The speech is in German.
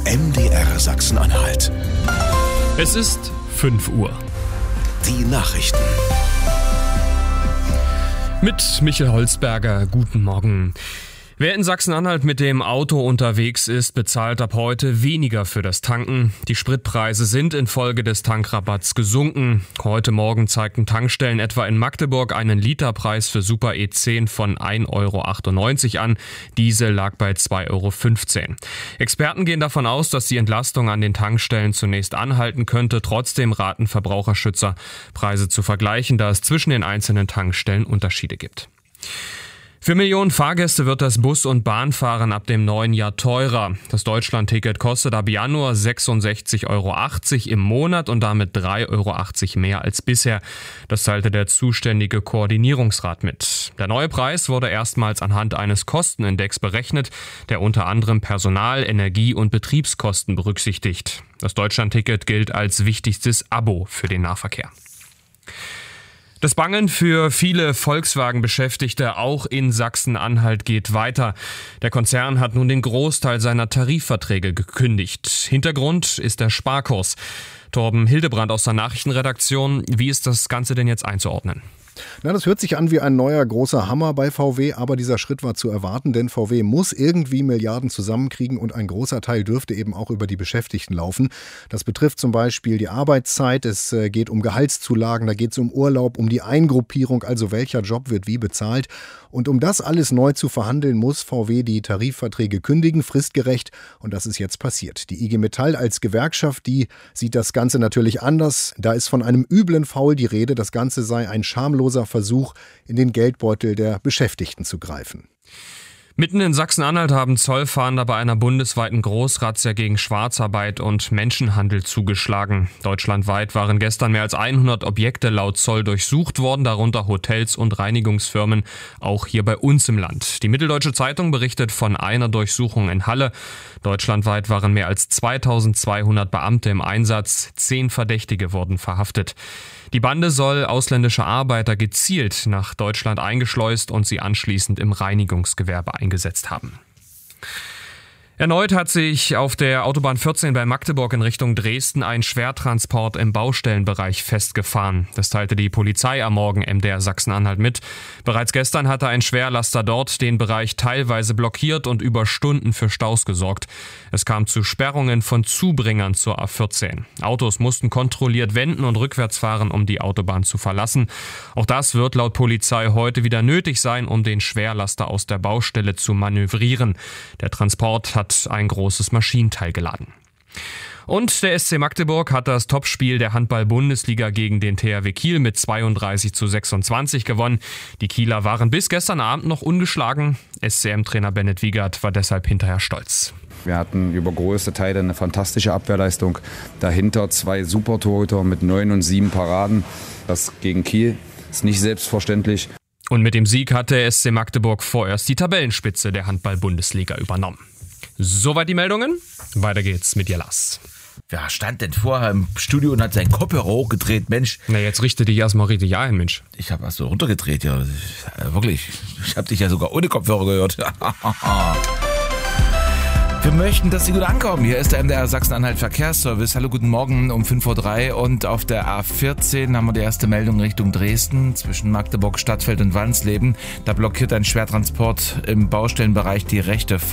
MDR Sachsen-Anhalt. Es ist 5 Uhr. Die Nachrichten. Mit Michael Holzberger, guten Morgen. Wer in Sachsen-Anhalt mit dem Auto unterwegs ist, bezahlt ab heute weniger für das Tanken. Die Spritpreise sind infolge des Tankrabatts gesunken. Heute Morgen zeigten Tankstellen etwa in Magdeburg einen Literpreis für Super E10 von 1,98 € an. Diesel lag bei 2,15 €. Experten gehen davon aus, dass die Entlastung an den Tankstellen zunächst anhalten könnte. Trotzdem raten Verbraucherschützer, Preise zu vergleichen, da es zwischen den einzelnen Tankstellen Unterschiede gibt. Für Millionen Fahrgäste wird das Bus- und Bahnfahren ab dem neuen Jahr teurer. Das Deutschland-Ticket kostet ab Januar 66,80 € im Monat und damit 3,80 € mehr als bisher. Das teilte der zuständige Koordinierungsrat mit. Der neue Preis wurde erstmals anhand eines Kostenindex berechnet, der unter anderem Personal-, Energie- und Betriebskosten berücksichtigt. Das Deutschland-Ticket gilt als wichtigstes Abo für den Nahverkehr. Das Bangen für viele Volkswagen-Beschäftigte auch in Sachsen-Anhalt geht weiter. Der Konzern hat nun den Großteil seiner Tarifverträge gekündigt. Hintergrund ist der Sparkurs. Torben Hildebrand aus der Nachrichtenredaktion. Wie ist das Ganze denn jetzt einzuordnen? Na, das hört sich an wie ein neuer großer Hammer bei VW, aber dieser Schritt war zu erwarten, denn VW muss irgendwie Milliarden zusammenkriegen und ein großer Teil dürfte eben auch über die Beschäftigten laufen. Das betrifft zum Beispiel die Arbeitszeit, es geht um Gehaltszulagen, da geht es um Urlaub, um die Eingruppierung, also welcher Job wird wie bezahlt. Und um das alles neu zu verhandeln, muss VW die Tarifverträge kündigen, fristgerecht. Und das ist jetzt passiert. Die IG Metall als Gewerkschaft, die sieht das Ganze natürlich anders. Da ist von einem üblen Faul die Rede. Das Ganze sei ein schamloser Versuch, in den Geldbeutel der Beschäftigten zu greifen. Mitten in Sachsen-Anhalt haben Zollfahnder bei einer bundesweiten Großrazzia gegen Schwarzarbeit und Menschenhandel zugeschlagen. Deutschlandweit waren gestern mehr als 100 Objekte laut Zoll durchsucht worden, darunter Hotels und Reinigungsfirmen, auch hier bei uns im Land. Die Mitteldeutsche Zeitung berichtet von einer Durchsuchung in Halle. Deutschlandweit waren mehr als 2200 Beamte im Einsatz, 10 Verdächtige wurden verhaftet. Die Bande soll ausländische Arbeiter gezielt nach Deutschland eingeschleust und sie anschließend im Reinigungsgewerbe eingesetzt haben. Erneut hat sich auf der Autobahn 14 bei Magdeburg in Richtung Dresden ein Schwertransport im Baustellenbereich festgefahren. Das teilte die Polizei am Morgen MDR Sachsen-Anhalt mit. Bereits gestern hatte ein Schwerlaster dort den Bereich teilweise blockiert und über Stunden für Staus gesorgt. Es kam zu Sperrungen von Zubringern zur A14. Autos mussten kontrolliert wenden und rückwärts fahren, um die Autobahn zu verlassen. Auch das wird laut Polizei heute wieder nötig sein, um den Schwerlaster aus der Baustelle zu manövrieren. Der Transport hat ein großes Maschinenteil geladen. Und der SC Magdeburg hat das Topspiel der Handball-Bundesliga gegen den THW Kiel mit 32:26 gewonnen. Die Kieler waren bis gestern Abend noch ungeschlagen. SCM-Trainer Bennett Wiegert war deshalb hinterher stolz. Wir hatten über größte Teile eine fantastische Abwehrleistung. Dahinter 2 Super-Torhüter mit 9 und 7 Paraden. Das gegen Kiel ist nicht selbstverständlich. Und mit dem Sieg hat der SC Magdeburg vorerst die Tabellenspitze der Handball-Bundesliga übernommen. Soweit die Meldungen. Weiter geht's mit Lars. Wer stand denn vorher im Studio und hat seinen Kopfhörer hochgedreht, Mensch? Na, jetzt richte dich erstmal richtig ein, Mensch. Ich habe was so runtergedreht, ja. Wirklich. Ich habe dich ja sogar ohne Kopfhörer gehört. Wir möchten, dass Sie gut ankommen. Hier ist der MDR Sachsen-Anhalt Verkehrsservice. Hallo, guten Morgen um 5:03 Uhr. Und auf der A14 haben wir die erste Meldung Richtung Dresden zwischen Magdeburg, Stadtfeld und Wansleben. Da blockiert ein Schwertransport im Baustellenbereich die rechte